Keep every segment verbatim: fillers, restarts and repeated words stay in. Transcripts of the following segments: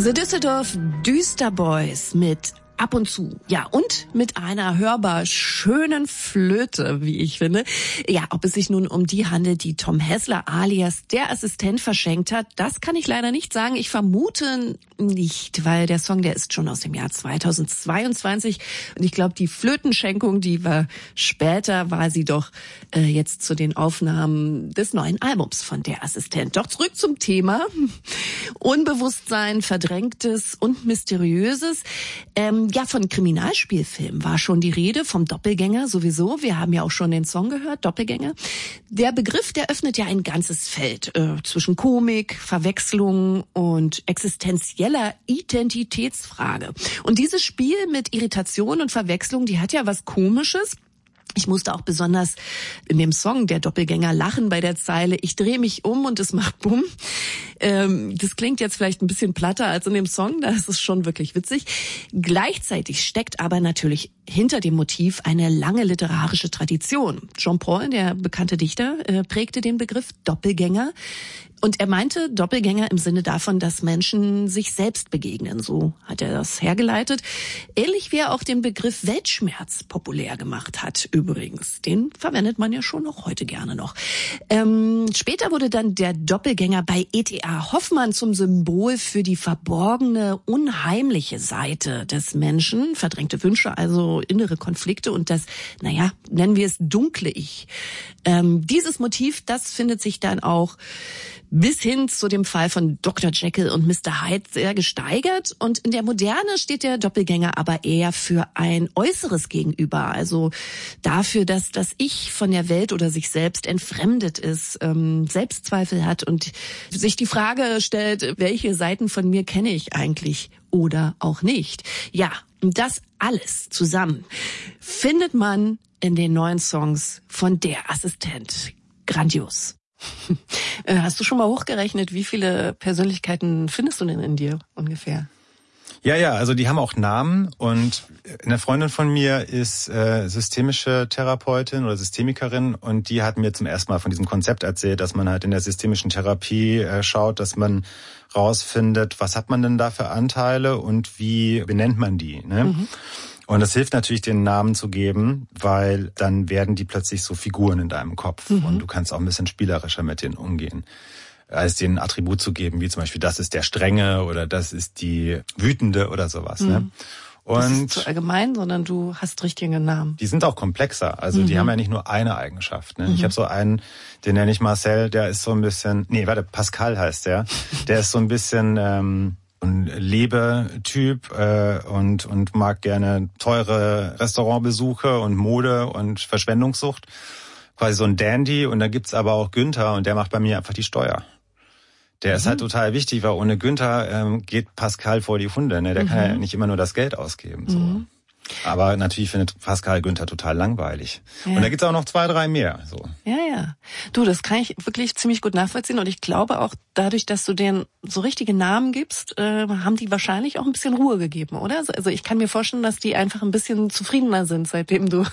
The Düsseldorf Düsterboys mit Ab und zu. Ja, und mit einer hörbar schönen Flöte, wie ich finde. Ja, ob es sich nun um die handelt, die Tom Hessler alias der Assistent verschenkt hat, das kann ich leider nicht sagen. Ich vermute nicht, weil der Song, der ist schon aus dem Jahr zweitausendzweiundzwanzig. Und ich glaube, die Flötenschenkung, die war später, war sie doch äh, jetzt zu den Aufnahmen des neuen Albums von der Assistent. Doch zurück zum Thema. Unbewusstsein, Verdrängtes und Mysteriöses. Ähm, ja, von Kriminalspielfilmen war schon die Rede, vom Doppelgänger sowieso. Wir haben ja auch schon den Song gehört, Doppelgänger. Der Begriff, der öffnet ja ein ganzes Feld äh, zwischen Komik, Verwechslung und existenzieller Identitätsfrage. Und dieses Spiel mit Irritation und Verwechslung, die hat ja was Komisches. Ich musste auch besonders in dem Song Der Doppelgänger lachen bei der Zeile Ich drehe mich um und es macht Bumm. Ähm, das klingt jetzt vielleicht ein bisschen platter als in dem Song, da ist es schon wirklich witzig. Gleichzeitig steckt aber natürlich hinter dem Motiv eine lange literarische Tradition. Jean Paul, der bekannte Dichter, äh, prägte den Begriff Doppelgänger. Und er meinte Doppelgänger im Sinne davon, dass Menschen sich selbst begegnen. So hat er das hergeleitet. Ähnlich wie er auch den Begriff Weltschmerz populär gemacht hat, übrigens. Den verwendet man ja schon auch heute gerne noch. Ähm, später wurde dann der Doppelgänger bei E T A Hoffmann zum Symbol für die verborgene, unheimliche Seite des Menschen. Verdrängte Wünsche, also innere Konflikte und das, naja, nennen wir es dunkle Ich. Ähm, dieses Motiv, das findet sich dann auch bis hin zu dem Fall von Doktor Jekyll und Mister Hyde sehr gesteigert. Und in der Moderne steht der Doppelgänger aber eher für ein äußeres Gegenüber. Also dafür, dass das Ich von der Welt oder sich selbst entfremdet ist, ähm, Selbstzweifel hat und sich die Frage stellt, welche Seiten von mir kenne ich eigentlich oder auch nicht. Ja, und das alles zusammen findet man in den neuen Songs von der Assistent. Grandios. Hast du schon mal hochgerechnet, wie viele Persönlichkeiten findest du denn in dir ungefähr? Ja, ja, also die haben auch Namen und eine Freundin von mir ist äh, systemische Therapeutin oder Systemikerin und die hat mir zum ersten Mal von diesem Konzept erzählt, dass man halt in der systemischen Therapie äh, schaut, dass man rausfindet, was hat man denn da für Anteile und wie benennt man die, ne? Mhm. Und das hilft natürlich, den Namen zu geben, weil dann werden die plötzlich so Figuren in deinem Kopf. Mhm. Und du kannst auch ein bisschen spielerischer mit denen umgehen, als denen ein Attribut zu geben, wie zum Beispiel, das ist der Strenge oder das ist die Wütende oder sowas. Mhm. Ne? Und das ist nicht so allgemein, sondern du hast richtige Namen. Die sind auch komplexer. Also mhm. die haben ja nicht nur eine Eigenschaft. Ne? Mhm. Ich habe so einen, den nenne ich Marcel, der ist so ein bisschen, nee, warte, Pascal heißt der. Der ist so ein bisschen ähm, ein Lebetyp äh, und und mag gerne teure Restaurantbesuche und Mode und Verschwendungssucht. Quasi so ein Dandy. Und da gibt's aber auch Günther und der macht bei mir einfach die Steuer. Der mhm. ist halt total wichtig, weil ohne Günther ähm, geht Pascal vor die Hunde. Ne? Der mhm. kann ja nicht immer nur das Geld ausgeben. So. Mhm. Aber natürlich findet Pascal Günther total langweilig. Ja. Und da gibt's auch noch zwei, drei mehr. So. Ja, ja. Du, das kann ich wirklich ziemlich gut nachvollziehen. Und ich glaube auch, dadurch, dass du denen so richtige Namen gibst, äh, haben die wahrscheinlich auch ein bisschen Ruhe gegeben, oder? Also ich kann mir vorstellen, dass die einfach ein bisschen zufriedener sind, seitdem du...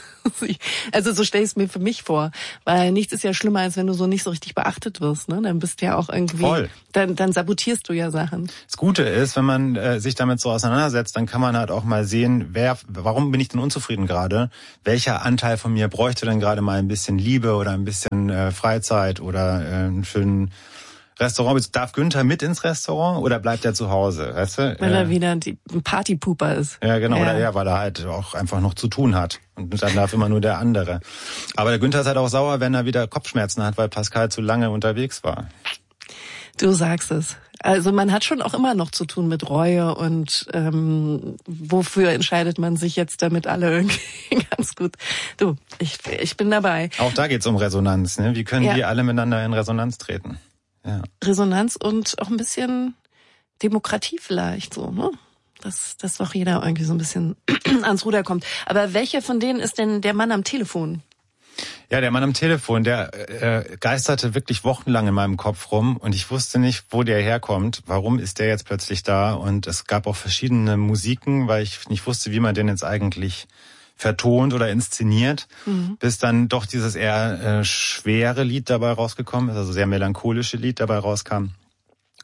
also so stell ich es mir für mich vor. Weil nichts ist ja schlimmer, als wenn du so nicht so richtig beachtet wirst. Ne? Dann bist du ja auch irgendwie... Voll. Dann, dann sabotierst du ja Sachen. Das Gute ist, wenn man äh, sich damit so auseinandersetzt, dann kann man halt auch mal sehen, wer... Warum bin ich denn unzufrieden gerade? Welcher Anteil von mir bräuchte denn gerade mal ein bisschen Liebe oder ein bisschen äh, Freizeit oder äh, einen schönen Restaurant? Darf Günther mit ins Restaurant oder bleibt er zu Hause? Weißt du? Weil er wieder die, ein Partypooper ist. Ja, genau. Ja. Oder ja, weil er halt auch einfach noch zu tun hat. Und dann darf immer nur der andere. Aber der Günther ist halt auch sauer, wenn er wieder Kopfschmerzen hat, weil Pascal zu lange unterwegs war. Du sagst es. Also man hat schon auch immer noch zu tun mit Reue und ähm, wofür entscheidet man sich jetzt, damit alle irgendwie ganz gut. Du, ich ich bin dabei. Auch da geht's um Resonanz, ne? Wie können ja. die alle miteinander in Resonanz treten? Ja. Resonanz und auch ein bisschen Demokratie vielleicht so, ne? Dass, dass auch jeder irgendwie so ein bisschen ans Ruder kommt. Aber welcher von denen ist denn der Mann am Telefon? Ja, der Mann am Telefon, der äh, geisterte wirklich wochenlang in meinem Kopf rum und ich wusste nicht, wo der herkommt. Warum ist der jetzt plötzlich da? Und es gab auch verschiedene Musiken, weil ich nicht wusste, wie man den jetzt eigentlich vertont oder inszeniert, mhm. bis dann doch dieses eher äh, schwere Lied dabei rausgekommen ist, also sehr melancholische Lied dabei rauskam.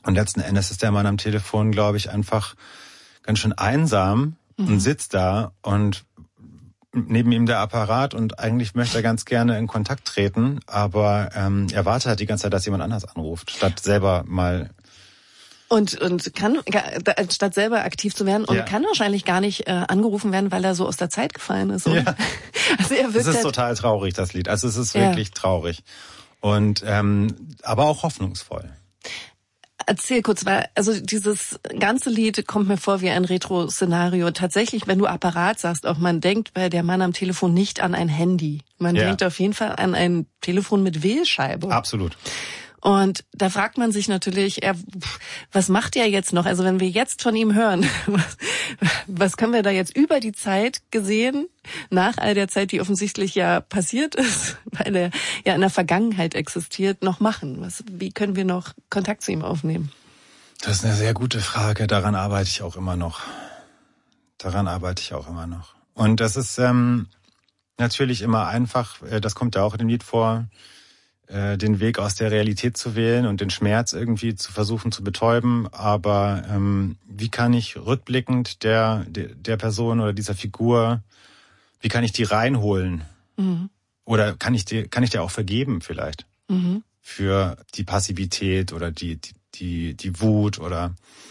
Und letzten Endes ist der Mann am Telefon, glaube ich, einfach ganz schön einsam mhm. und sitzt da und neben ihm der Apparat und eigentlich möchte er ganz gerne in Kontakt treten, aber ähm, er wartet halt die ganze Zeit, dass jemand anders anruft, statt selber mal... Und und kann statt selber aktiv zu werden und ja. kann wahrscheinlich gar nicht äh, angerufen werden, weil er so aus der Zeit gefallen ist, oder? Ja. Also er wirkt es ist halt total traurig, das Lied. Also es ist ja. wirklich traurig. Und ähm, aber auch hoffnungsvoll. Erzähl kurz, weil also dieses ganze Lied kommt mir vor wie ein Retro-Szenario. Tatsächlich, wenn du Apparat sagst, auch man denkt bei der Mann am Telefon nicht an ein Handy. Man ja. denkt auf jeden Fall an ein Telefon mit Wählscheibe. Absolut. Und da fragt man sich natürlich, er, was macht er jetzt noch? Also wenn wir jetzt von ihm hören, was, was können wir da jetzt über die Zeit gesehen, nach all der Zeit, die offensichtlich ja passiert ist, weil er ja in der Vergangenheit existiert, noch machen? Was, wie können wir noch Kontakt zu ihm aufnehmen? Das ist eine sehr gute Frage. Daran arbeite ich auch immer noch. Daran arbeite ich auch immer noch. Und das ist ähm, natürlich immer einfach, das kommt ja auch in dem Lied vor, den Weg aus der Realität zu wählen und den Schmerz irgendwie zu versuchen zu betäuben. Aber ähm, wie kann ich rückblickend der, der der Person oder dieser Figur, wie kann ich die reinholen? Mhm. Oder kann ich dir kann ich dir auch vergeben vielleicht mhm. für die Passivität oder die die die die Wut oder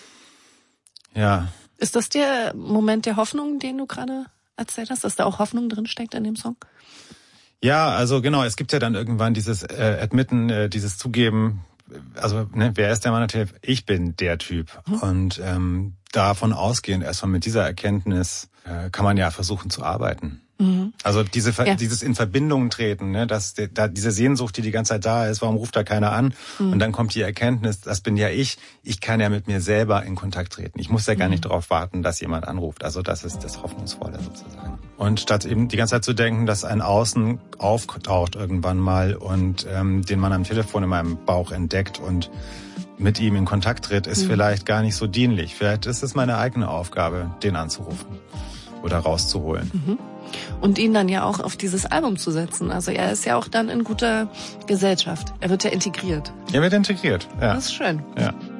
ja. Ist das der Moment der Hoffnung, den du gerade erzählt hast, dass da auch Hoffnung drin steckt in dem Song? Ja, also genau, es gibt ja dann irgendwann dieses äh, Admitten, äh, dieses Zugeben, also ne, wer ist der Mann am Telefon? Ich bin der Typ. Mhm. Und ähm, davon ausgehend, erstmal mit dieser Erkenntnis, äh, kann man ja versuchen zu arbeiten. Mhm. Also diese ja. dieses in Verbindung treten, ne, dass de, da diese Sehnsucht, die die ganze Zeit da ist, warum ruft da keiner an? Mhm. Und dann kommt die Erkenntnis, das bin ja ich, ich kann ja mit mir selber in Kontakt treten. Ich muss ja gar mhm. nicht darauf warten, dass jemand anruft. Also das ist das Hoffnungsvolle sozusagen. Und statt eben die ganze Zeit zu denken, dass ein Außen auftaucht irgendwann mal und ähm, den Mann am Telefon in meinem Bauch entdeckt und mit ihm in Kontakt tritt, ist mhm. vielleicht gar nicht so dienlich. Vielleicht ist es meine eigene Aufgabe, den anzurufen oder rauszuholen. Mhm. Und ihn dann ja auch auf dieses Album zu setzen. Also er ist ja auch dann in guter Gesellschaft. Er wird ja integriert. Er wird integriert, ja. Das ist schön. Ja.